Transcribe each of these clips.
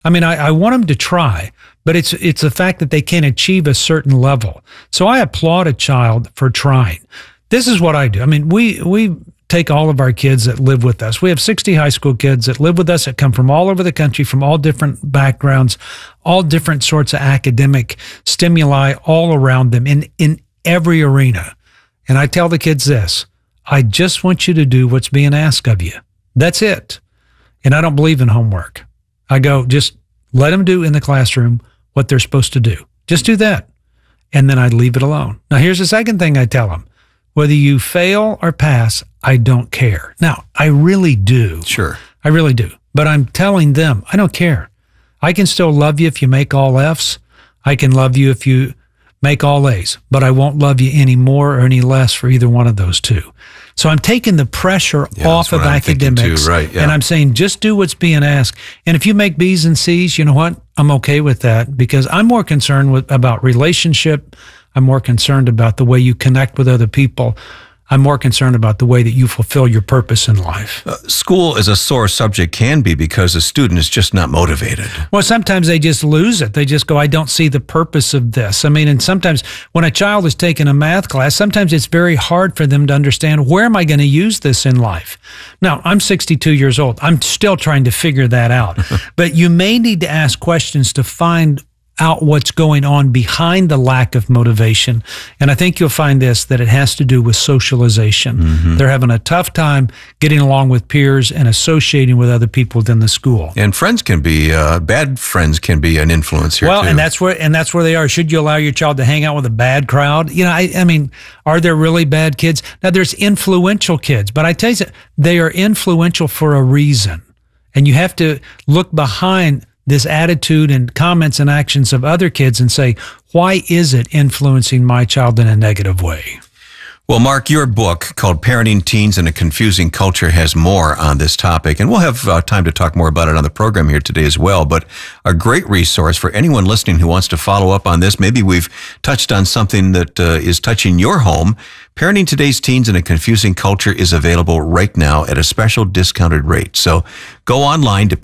I mean, I want them to try, but it's the fact that they can't achieve a certain level. So I applaud a child for trying. This is what I do. I mean, we take all of our kids that live with us. We have 60 high school kids that live with us that come from all over the country, from all different backgrounds, all different sorts of academic stimuli all around them in every arena. And I tell the kids this, I just want you to do what's being asked of you. That's it. And I don't believe in homework. I go, just let them do in the classroom what they're supposed to do. Just do that. And then I leave it alone. Now, here's the second thing I tell them. Whether you fail or pass, I don't care. Now, I really do. Sure. I really do. But I'm telling them, I don't care. I can still love you if you make all Fs. I can love you if you make all A's. But I won't love you any more or any less for either one of those two. So I'm taking the pressure off of academics. Too, right, yeah. And I'm saying, just do what's being asked. And if you make B's and C's, you know what? I'm okay with that because I'm more concerned about relationship. I'm more concerned about the way you connect with other people. I'm more concerned about the way that you fulfill your purpose in life. School as a sore subject can be because a student is just not motivated. Well, sometimes they just lose it. They just go, I don't see the purpose of this. I mean, and sometimes when a child is taking a math class, sometimes it's very hard for them to understand, where am I going to use this in life? Now, I'm 62 years old. I'm still trying to figure that out. But you may need to ask questions to find out what's going on behind the lack of motivation. And I think you'll find that it has to do with socialization. Mm-hmm. They're having a tough time getting along with peers and associating with other people within the school. And friends can be, bad friends can be an influence here too. Well, and that's where they are. Should you allow your child to hang out with a bad crowd? You know, I mean, are there really bad kids? Now, there's influential kids, but I tell you, they are influential for a reason. And you have to look behind this attitude and comments and actions of other kids and say, why is it influencing my child in a negative way? Well, Mark, your book called Parenting Teens in a Confusing Culture has more on this topic, and we'll have time to talk more about it on the program here today as well, but a great resource for anyone listening who wants to follow up on this. Maybe we've touched on something that is touching your home. Parenting Today's Teens in a Confusing Culture is available right now at a special discounted rate. So go online to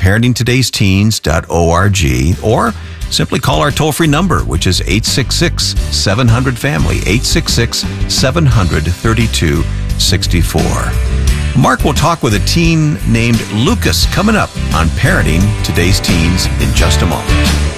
parentingtodaysteens.org or simply call our toll-free number, which is 866-700-FAMILY, 866-700-3264. Mark will talk with a teen named Lucas coming up on Parenting Today's Teens in just a moment.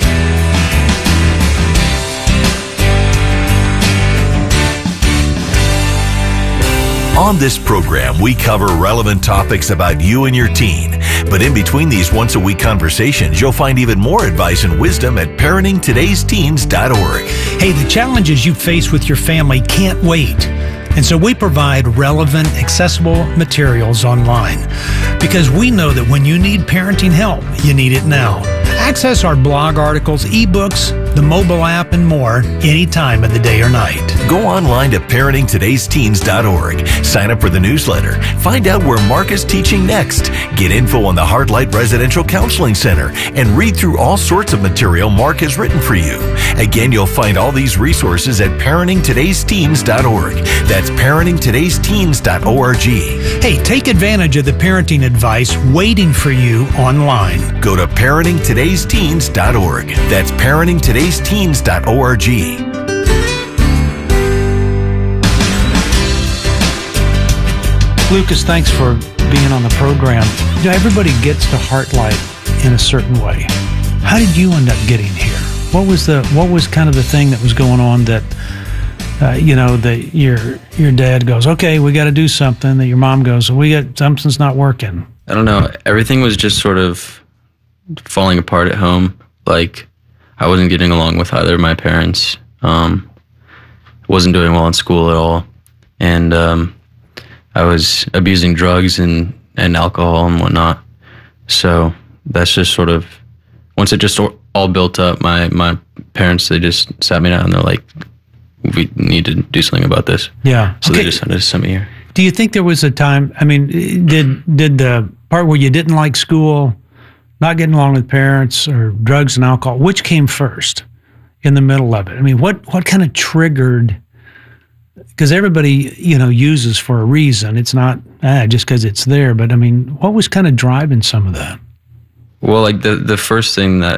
On this program, we cover relevant topics about you and your teen. But in between these once-a-week conversations, you'll find even more advice and wisdom at parentingtodaysteens.org. Hey, the challenges you face with your family can't wait. And so we provide relevant, accessible materials online because we know that when you need parenting help, you need it now. Access our blog articles, ebooks, the mobile app, and more any time of the day or night. Go online to parentingtodaysteens.org. Sign up for the newsletter. Find out where Mark is teaching next. Get info on the Heartlight Residential Counseling Center and read through all sorts of material Mark has written for you. Again, you'll find all these resources at parentingtodaysteens.org. That's parentingtodaysteens.org. Hey, take advantage of the parenting advice waiting for you online. Go to parentingtodaysteens.org. That's parentingtodaysteens.org. Lucas, thanks for being on the program. You know, everybody gets to Heartlight in a certain way. How did you end up getting here? What was kind of the thing that was going on that that your dad goes, okay, we got to do something, that your mom goes, something's not working? I don't know. Everything was just sort of falling apart at home. Like, I wasn't getting along with either of my parents. Wasn't doing well in school at all. And I was abusing drugs and alcohol and whatnot. So that's just sort of, once it just all built up, my parents, they just sat me down and they're like, we need to do something about this. Yeah. So they decided to send me here. Do you think there was a time, I mean, did the part where you didn't like school, not getting along with parents, or drugs and alcohol, which came first in the middle of it? I mean, what kind of triggered, because everybody, uses for a reason. It's not just because it's there. But I mean, what was kind of driving some of that? Well, like the first thing that